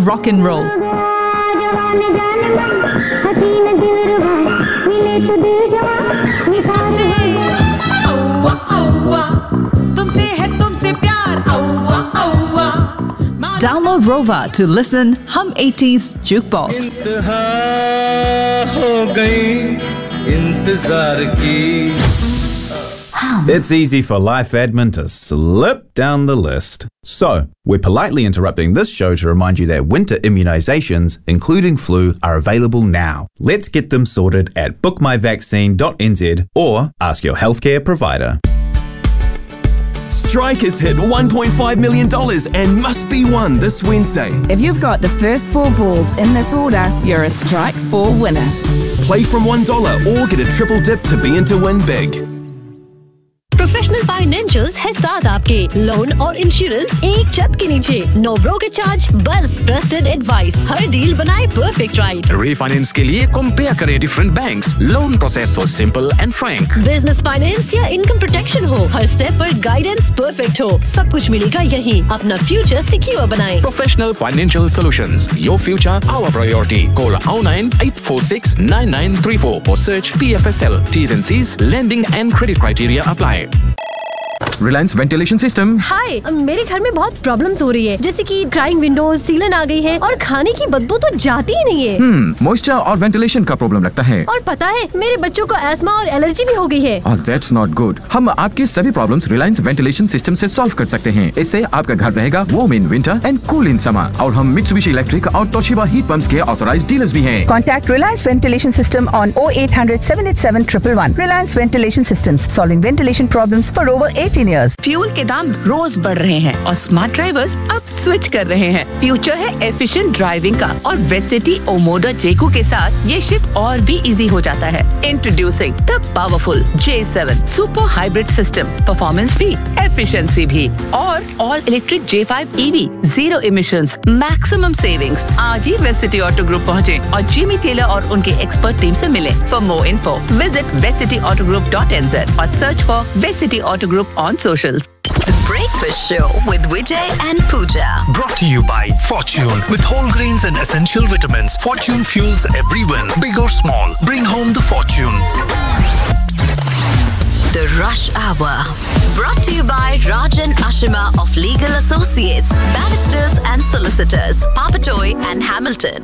rock and roll. Download Rova to listen Hum 80s Jukebox. It's easy for life admin to slip down the list. So, we're politely interrupting this show to remind you that winter immunisations, including flu, are available now. Let's get them sorted at bookmyvaccine.nz or ask your healthcare provider. Strike has hit $1.5 million and must be won this Wednesday. If you've got the first 4 balls in this order, you're a Strike 4 winner. Play from $1 or get a triple dip to be in to win big. Professional financials है साथ आपके loan और insurance एक छत के नीचे no broker charge बस trusted advice हर deal बनाए परफेक्ट राइट रीफाइनेंस के लिए कंपेयर करें डिफरेंट बैंक्स लोन प्रोसेस हो simple and Frank business finance या इनकम प्रोटेक्शन हो हर स्टेप पर गाइडेंस परफेक्ट हो सब कुछ मिलेगा यहीं अपना फ्यूचर सिक्योर बनाएं professional financial solutions your future our priority call 098469934 or search PFSL T's and C's lending and credit criteria apply Reliance ventilation system. हाय, मेरे घर में बहुत प्रॉब्लम्स हो रही है जैसे कि क्राइंग विंडोज, सीलन आ गई है और खाने की बदबू तो जाती ही नहीं है। मॉइस्चर और वेंटिलेशन का प्रॉब्लम लगता है। और पता है मेरे बच्चों को एस्मा और एलर्जी भी हो गई है। That's not good। हम आपके सभी प्रॉब्लम्स रिलायंस वेंटिलेशन सिस्टम से सॉल्व कर सकते हैं। इससे आपका घर रहेगा warm in winter and cool in summer. और हम मित्सुबिशी इलेक्ट्रिक और तोशिबा हीट पंप्स के ऑथराइज्ड डीलर्स भी हैं। Contact Reliance Ventilation System on 0800 787 111. Reliance Ventilation Systems, solving ventilation problems for over 18 years. Fuel के दाम रोज बढ़ रहे हैं और स्मार्ट ड्राइवर्स अब स्विच कर रहे हैं। फ्यूचर है एफिशिएंट ड्राइविंग का और वेसिटी ओमोडा जेकू के साथ ये शिफ्ट और भी इजी हो जाता है। Introducing the powerful J7 super hybrid system, performance भी एफिशिएंसी भी और all electric J5 EV, zero emissions, maximum savings. आज ही वेसिटी ऑटो ग्रुप पहुँचे और जिमी टेलर और उनके एक्सपर्ट टीम से मिले। For more info visit vecityautogroup.nz और search for वेसिटी auto group on socials. The Breakfast Show with Vijay and Pooja. Brought to you by Fortune. With whole grains and essential vitamins, Fortune fuels every win. Big or small, bring home the fortune. The Rush Hour. Brought to you by Rajan Ashima of Legal Associates, Barristers and Solicitors, Papatoy and Hamilton.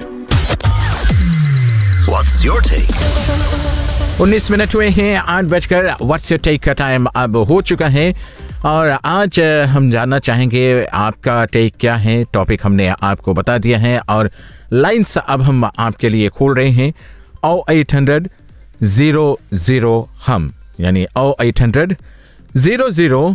What's your take? 19 minute हुए हैं 8:00 What's your take का time अब हो चुका है और आज हम जानना चाहेंगे आपका टेक क्या है। टॉपिक हमने आपको बता दिया है और लाइन्स अब हम आपके लिए खोल रहे हैं 0800 00 हम यानी 0800 00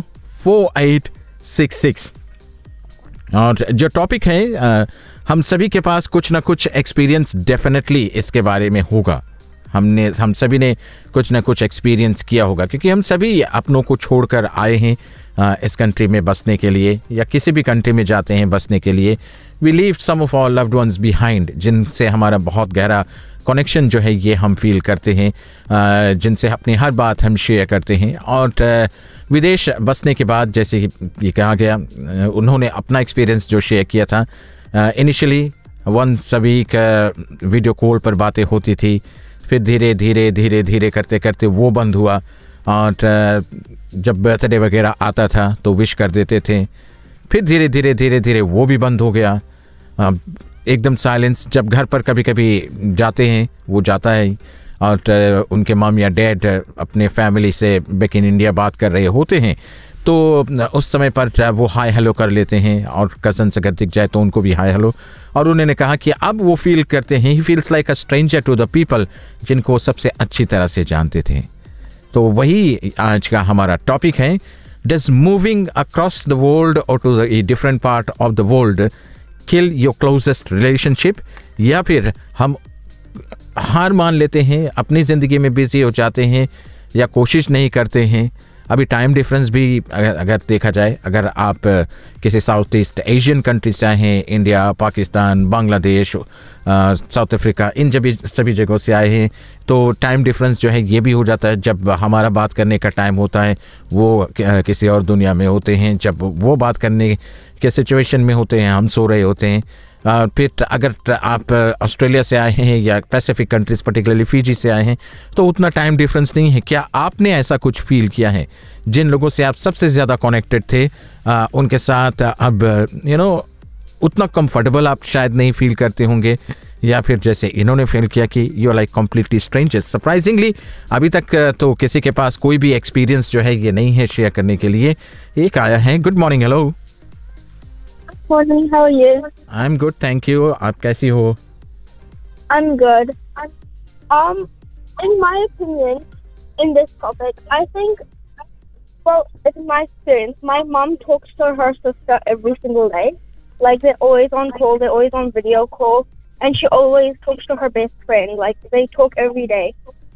4866 और जो टॉपिक है हम सभी के पास कुछ ना कुछ एक्सपीरियंस डेफिनेटली इसके बारे में होगा। हम सभी ने कुछ ना कुछ एक्सपीरियंस किया होगा क्योंकि हम सभी अपनों को छोड़कर आए हैं इस कंट्री में बसने के लिए या किसी भी कंट्री में जाते हैं बसने के लिए। We leave some of our loved ones behind जिनसे हमारा बहुत गहरा कनेक्शन जो है ये हम फील करते हैं, जिनसे अपनी हर बात हम शेयर करते हैं। और विदेश बसने के बाद जैसे ये कहा गया उन्होंने अपना एक्सपीरियंस जो शेयर किया था। Initially once a week video call पर बातें होती थी, फिर धीरे धीरे करते करते वो बंद हुआ और जब बर्थडे वगैरह आता था तो विश कर देते थे, फिर धीरे धीरे वो भी बंद हो गया। एकदम साइलेंस। जब घर पर कभी कभी जाते हैं वो जाता है और उनके मम या डैड अपने फैमिली से बैक इन इंडिया बात कर रहे होते हैं तो उस समय पर वो हाय हेलो कर लेते हैं और कज़न्स अगर दिख जाए तो उनको भी हाय हेलो। और उन्होंने कहा कि अब वो फील करते हैं he feels like a stranger to the people जिनको सबसे अच्छी तरह से जानते थे। तो वही आज का हमारा टॉपिक है। Does moving across the world और to the different part of the world kill your closest relationship, या फिर हम हार मान लेते हैं, अपनी ज़िंदगी में बिजी हो जाते हैं या कोशिश नहीं करते हैं। अभी टाइम डिफरेंस भी अगर देखा जाए, अगर आप किसी साउथ ईस्ट एशियन कंट्रीज से आए हैं, India, Pakistan, Bangladesh, south Africa, इन सभी जगहों से आए हैं तो टाइम डिफरेंस जो है ये भी हो जाता है। जब हमारा बात करने का टाइम होता है वो किसी और दुनिया में होते हैं, जब वो बात करने के सिचुएशन में होते हैं, हम सो रहे होते हैं, फिर अगर आप ऑस्ट्रेलिया से आए हैं या पैसिफिक कंट्रीज पर्टिकुलरली फिजी से आए हैं तो उतना टाइम डिफरेंस नहीं है। क्या आपने ऐसा कुछ फील किया है जिन लोगों से आप सबसे ज़्यादा कनेक्टेड थे उनके साथ अब उतना कंफर्टेबल आप शायद नहीं फील करते होंगे, या फिर जैसे इन्होंने फील किया कि you are like completely strangers? Surprisingly अभी तक तो किसी के पास कोई भी एक्सपीरियंस जो है ये नहीं है शेयर करने के लिए। एक आया है। Good morning. Hello. Morning, how are you? I'm good, thank you. आप कैसी हो? I'm good. In my opinion, in this topic, I think, well, in my experience, my mom talks to her sister every single day. Like, they're always on call, they're always on video call, and she always talks to her best friend. Like, they talk every day.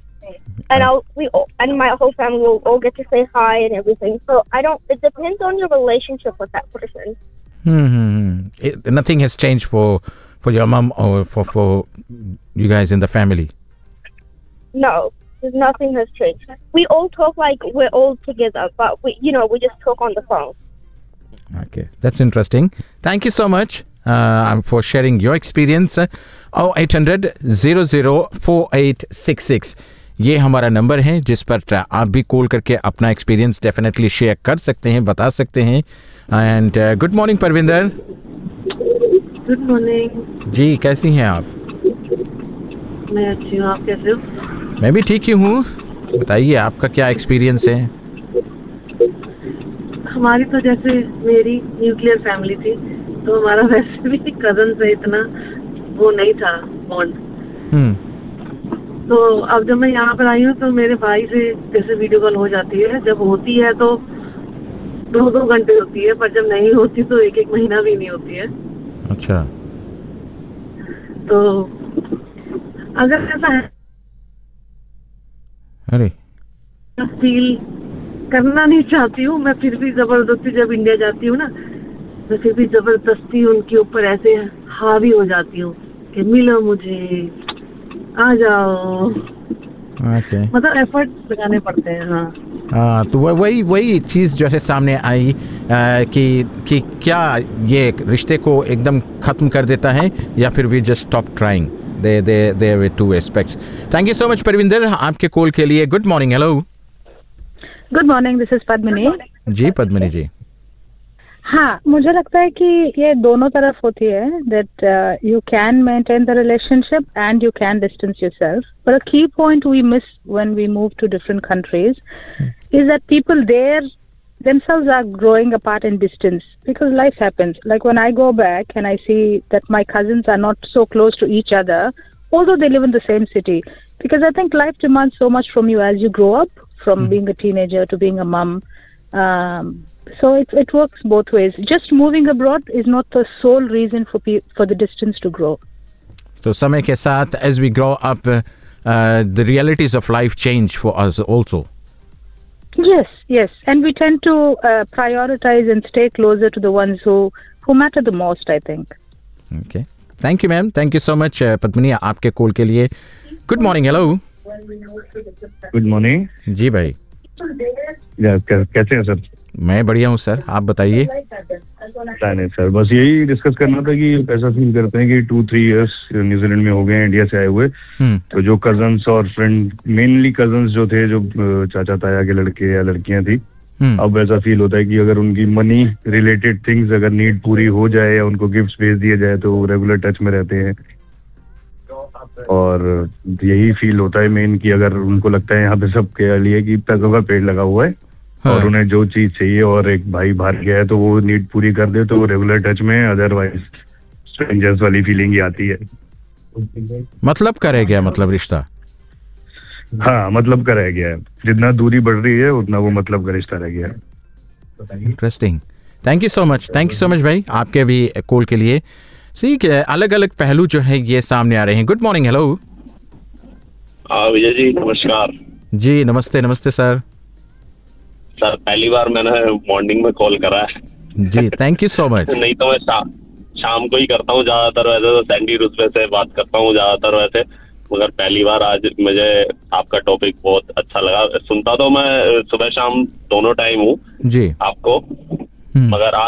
And my whole family will all get to say hi and everything. So, it depends on your relationship with that person. Nothing has changed for your mom or for you guys in the family? No, nothing has changed. We all talk like we're all together, but we just talk on the phone. Okay, that's interesting. Thank you so much for sharing your experience. 0800 004866 ये हमारा number है जिस पर आप भी call करके अपना experience definitely share कर सकते हैं, बता सकते हैं। And good morning Parvinder. Good morning जी, कैसी हैं आप? मैं अच्छी हूँ, आप कैसे हो? मैं भी ठीक ही हूँ। बताइए आपका क्या एक्सपीरियंस है? हमारी तो जैसे मेरी न्यूक्लियर फैमिली थी तो हमारा वैसे भी कजन से इतना वो नहीं था बॉन्ड। तो अब जब मैं यहाँ पर आई हूँ तो मेरे भाई से जैसे वीडियो कॉल हो जाती है, जब होती है तो 2-2 घंटे होती है, पर जब नहीं होती तो 1-1 महीना भी नहीं होती है। अच्छा। तो अगर ऐसा है अरे फील करना नहीं चाहती हूँ मैं, फिर भी जबरदस्ती जब इंडिया जाती हूँ ना, मैं फिर भी जबरदस्ती उनके ऊपर ऐसे हावी हो जाती हूँ कि मिलो मुझे, आ जाओ। Okay. मतलब एफर्ट लगाने पड़ते हैं। हाँ तो वही चीज़ जो है सामने आई कि क्या ये रिश्ते को एकदम ख़त्म कर देता है या फिर we just stop trying? They way two aspects. Thank you so much Parvinder आपके कॉल के लिए। Good morning. Hello. Good morning, this is Padmini. जी पद्मिनी जी। हाँ, मुझे लगता है कि ये दोनों तरफ होती है, that you can maintain the relationship and you can distance yourself, but अ की point we miss when we move to different countries is that people there themselves are growing apart in distance because life happens. Like when I go back and I see that my cousins are not so close to each other, although they live in the same city, because I think life demands so much from you as you grow up, from being a teenager to being a mom. So it works both ways. Just moving abroad is not the sole reason for the distance to grow. So समय के साथ as we grow up, the realities of life change for us also. Yes, and we tend to prioritize and stay closer to the ones who matter the most, I think. Okay. Thank you, ma'am. Thank you so much, Padmini, आपके call के लिए। Good morning. Hello. Good morning. जी भाई। कैसे हैं sir? मैं बढ़िया हूँ sir, आप बताइए। नहीं सर, बस यही डिस्कस करना था कि ऐसा फील करते हैं कि 2-3 इयर्स न्यूजीलैंड में हो गए, इंडिया से आए हुए, तो जो कजन्स और फ्रेंड, मेनली कजन्स जो थे, जो चाचा ताया के लड़के या लड़कियां थी, अब ऐसा फील होता है कि अगर उनकी मनी रिलेटेड थिंग्स अगर नीड पूरी हो जाए या उनको गिफ्ट भेज दिए जाए तो रेगुलर टच में रहते हैं। और यही फील होता है मेन कि अगर उनको लगता है यहाँ पे सबके लिए कि पैसों का पेड़ लगा हुआ है और उन्हें जो चीज चाहिए और एक भाई बाहर गया है तो वो नीड पूरी कर दे तो रेगुलर टच में, अदरवाइज स्ट्रेंजर्स वाली फीलिंग ही आती है। मतलब का रह गया, मतलब रिश्ता। हाँ, मतलब का रह गया है, जितना दूरी बढ़ रही है उतना वो मतलब का रिश्ता रह गया है। Interesting. Thank you so much भाई आपके भी कॉल के लिए। ठीक है, अलग अलग पहलू जो है ये सामने आ रहे हैं। Good morning. Hello. Vijay ji नमस्कार। जी नमस्ते सर। सर पहली बार मैंने मॉर्निंग में कॉल करा है। जी थैंक यू सो मच। नहीं तो मैं शाम को ही करता हूँ ज्यादातर, वैसे तो सैंडी रुतबे से बात करता हूँ ज्यादातर वैसे, मगर पहली बार आज मुझे आपका टॉपिक बहुत अच्छा लगा। सुनता तो मैं सुबह शाम दोनों टाइम हूँ जी आपको, मगर आज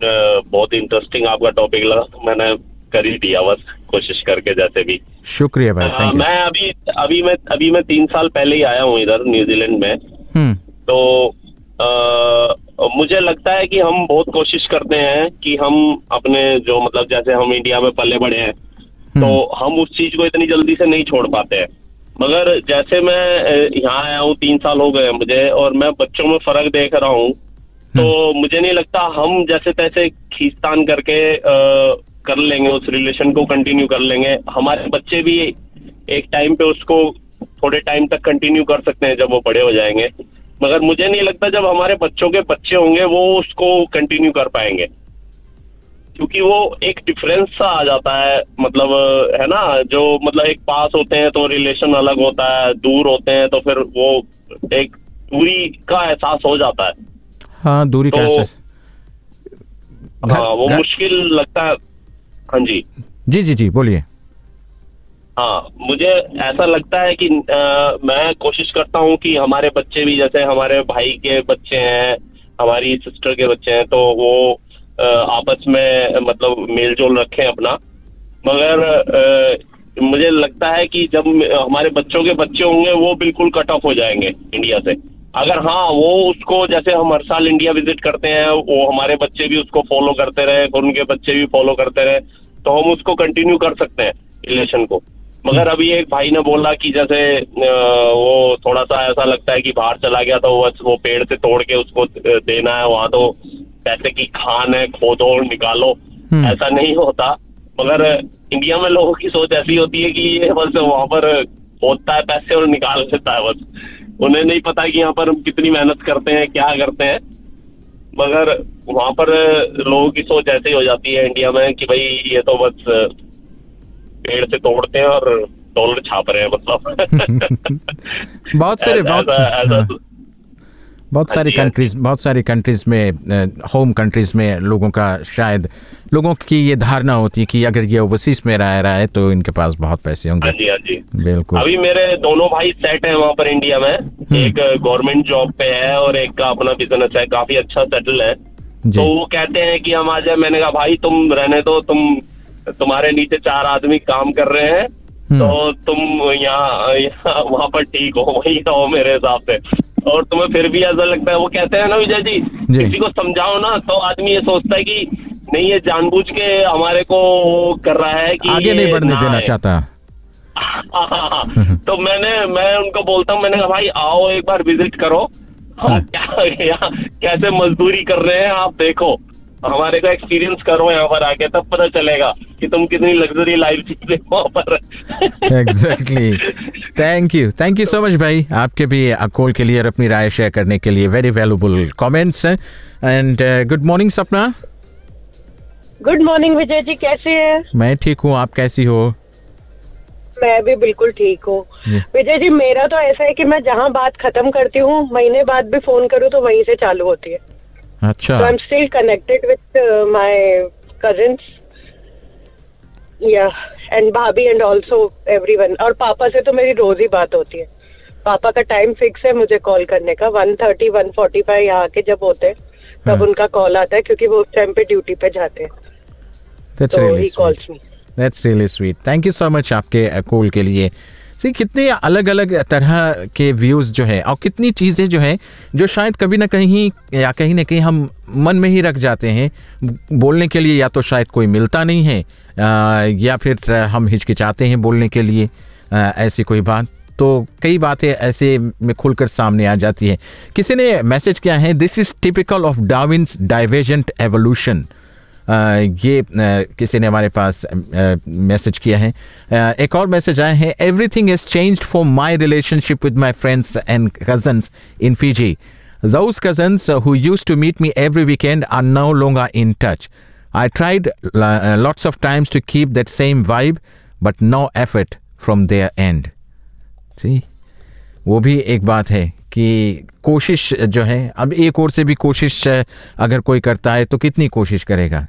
बहुत इंटरेस्टिंग आपका टॉपिक लगा, तो मैंने कर ही दिया बस कोशिश करके जैसे भी। शुक्रिया भाई, थैंक यू। मैं अभी मैं 3 साल पहले ही आया हूँ इधर न्यूजीलैंड में। तो मुझे लगता है कि हम बहुत कोशिश करते हैं कि हम अपने जो मतलब जैसे हम इंडिया में पले बड़े हैं तो हम उस चीज को इतनी जल्दी से नहीं छोड़ पाते हैं। मगर जैसे मैं यहाँ आया हूँ 3 साल हो गए मुझे, और मैं बच्चों में फर्क देख रहा हूँ, तो मुझे नहीं लगता हम जैसे तैसे खींचतान करके कर लेंगे, उस रिलेशन को कंटिन्यू कर लेंगे। हमारे बच्चे भी एक टाइम पे उसको थोड़े टाइम तक कंटिन्यू कर सकते हैं जब वो बड़े हो जाएंगे, मगर मुझे नहीं लगता जब हमारे बच्चों के बच्चे होंगे वो उसको कंटिन्यू कर पाएंगे, क्योंकि वो एक डिफरेंस सा आ जाता है। मतलब है ना, जो मतलब एक पास होते हैं तो रिलेशन अलग होता है, दूर होते हैं तो फिर वो एक दूरी का एहसास हो जाता है। हाँ, दूरी का एहसास, हाँ वो मुश्किल लगता है। हाँ जी जी जी जी बोलिए। हाँ, मुझे ऐसा लगता है कि मैं कोशिश करता हूँ कि हमारे बच्चे भी, जैसे हमारे भाई के बच्चे हैं, हमारी सिस्टर के बच्चे हैं, तो वो आपस में मतलब मेल जोल रखें अपना। मगर मुझे लगता है कि जब हमारे बच्चों के बच्चे होंगे वो बिल्कुल कट ऑफ हो जाएंगे इंडिया से। अगर हाँ वो उसको, जैसे हम हर साल इंडिया विजिट करते हैं, वो हमारे बच्चे भी उसको फॉलो करते रहे और उनके बच्चे भी फॉलो करते रहे, तो हम उसको कंटिन्यू कर सकते हैं रिलेशन को। मगर अभी एक भाई ने बोला कि जैसे वो थोड़ा सा ऐसा लगता है कि बाहर चला गया तो बस वो पेड़ से तोड़ के उसको देना है, वहां तो पैसे की खान है, खोदो और निकालो, ऐसा नहीं होता। मगर इंडिया में लोगों की सोच ऐसी होती है कि ये बस वहां पर खोदता है पैसे और निकाल देता है, बस उन्हें नहीं पता कि यहाँ पर हम कितनी मेहनत करते हैं, क्या करते हैं। मगर वहां पर लोगों की सोच ऐसे ही हो जाती है इंडिया में कि भाई ये तो बस पेड़ से तोड़ते हैं और डॉलर छाप रहे हैं, मतलब बहुत सारी कंट्रीज में, होम कंट्रीज में लोगों का, शायद लोगों की ये धारणा होती है कि अगर ये ओवरसीज में रह रहा है तो इनके पास बहुत पैसे होंगे। हाँ जी, हाँ जी, बिल्कुल। अभी मेरे दोनों भाई सेट हैं वहाँ पर इंडिया में, एक गवर्नमेंट जॉब पे है और एक का अपना बिजनेस है, काफी अच्छा सेटल है। तो वो कहते हैं कि हम आ जाए। मैंने कहा भाई तुम रहने दो, तुम्हारे नीचे 4 आदमी काम कर रहे हैं, तो तुम यहाँ वहाँ पर ठीक हो, वही रहो मेरे हिसाब से। और तुम्हें फिर भी ऐसा लगता है, वो कहते हैं ना विजय जी, किसी को समझाओ ना तो आदमी ये सोचता है कि नहीं ये जानबूझ के हमारे को कर रहा है कि आगे नहीं बढ़ने देना चाहता। तो मैं उनको बोलता हूँ, मैंने कहा भाई आओ एक बार विजिट करो, हम क्या कैसे मजदूरी कर रहे हैं आप देखो, हमारे को एक्सपीरियंस करो यहाँ पर आके, तब पता चलेगा कि तुम कितनी लग्जरी लाइफ जी रहे हो वहाँ पर। Exactly. Thank you so much भाई, आपके भी कॉल के लिए और अपनी राय शेयर करने के लिए। Very valuable comments. And good morning सपना। गुड मॉर्निंग विजय जी, कैसे हैं? मैं ठीक हूँ, आप कैसी हो? मैं भी बिल्कुल ठीक हूँ। विजय जी, मेरा तो ऐसा है कि मैं जहाँ बात खत्म करती हूँ महीने बाद भी फोन करूँ तो वहीं से चालू होती है। अच्छा। So I'm still connected with my cousins, yeah, and भाभी and also everyone. और पापा से तो मेरी रोज ही बात होती है। पापा का टाइम फिक्स है मुझे कॉल करने का, 1:30 1:45 यहाँ के जब होते हैं तब उनका कॉल आता है, क्योंकि वो उस टाइम पे ड्यूटी पे जाते हैं। That's तो really he calls me. That's really sweet. Thank you so much आपके कॉल के लिए। कितने अलग अलग तरह के व्यूज़ जो है और कितनी चीज़ें जो हैं जो शायद कभी ना कहीं या कहीं ना कहीं हम मन में ही रख जाते हैं बोलने के लिए, या तो शायद कोई मिलता नहीं है या फिर हम हिचकिचाते हैं बोलने के लिए ऐसी कोई बात, तो कई बातें ऐसे में खुलकर सामने आ जाती है। किसी ने मैसेज किया है, this is typical of Darwin's divergent evolution. ये किसी ने हमारे पास मैसेज किया है। एक और मैसेज आया है, everything is changed for my relationship with my friends and cousins in Fiji. Those cousins who used to meet me every weekend are no longer in touch. I tried lots of times to keep that same vibe, but no effort from their end. See? वो भी एक बात है कि कोशिश जो है, अब एक और से भी कोशिश अगर कोई करता है तो कितनी कोशिश करेगा,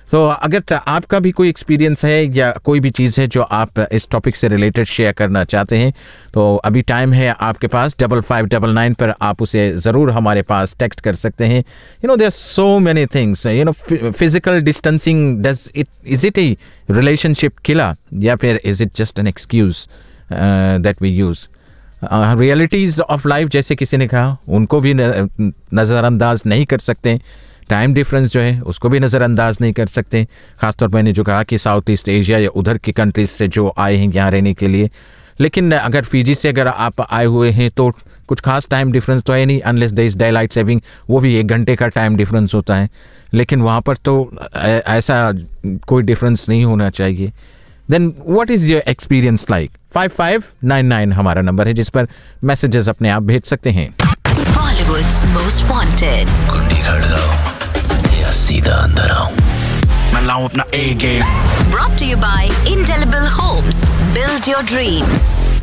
तो अगर आपका भी कोई एक्सपीरियंस है या कोई भी चीज़ है जो आप इस टॉपिक से रिलेटेड शेयर करना चाहते हैं तो अभी टाइम है आपके पास 5599 पर आप उसे ज़रूर हमारे पास टेक्स्ट कर सकते हैं. There are so many things. Physical distancing is it A relationship killer या फिर is it just an excuse that we use. Realities of life जैसे किसी ने कहा उनको भी नज़रअंदाज नहीं कर सकते. टाइम डिफरेंस जो है उसको भी नज़रअंदाज नहीं कर सकते. ख़ासतौर पर मैंने जो कहा कि साउथ ईस्ट एशिया या उधर की कंट्रीज से जो आए हैं यहाँ रहने के लिए. लेकिन अगर फीजी से अगर आप आए हुए हैं तो कुछ खास टाइम डिफरेंस तो है नहीं unless there is daylight saving. वो भी 1 घंटे का टाइम डिफरेंस होता है. लेकिन वहाँ पर तो ऐसा कोई डिफरेंस नहीं होना चाहिए. Then what is your experience like? 5599 हमारा नंबर है जिस पर मैसेजेस अपने आप भेज सकते हैं. Bollywood's Most Wanted. कुंडी खड़काओ या सीधा अंदर आओ. मैं लाऊं अपना A game. Brought to you by Indelible Homes. Build your dreams.